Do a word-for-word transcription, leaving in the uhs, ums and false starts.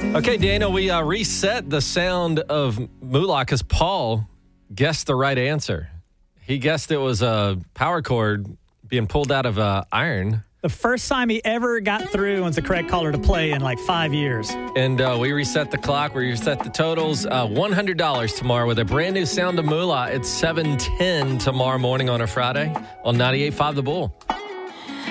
Okay, Daniel, we uh, reset the sound of moolah because Paul guessed the right answer. He guessed it was a power cord being pulled out of uh, iron. The first time he ever got through was the correct caller to play in like five years. And uh, we reset the clock. We reset the totals. Uh, one hundred dollars tomorrow with a brand new sound of moolah. It's seven ten tomorrow morning on a Friday on ninety-eight point five The Bull.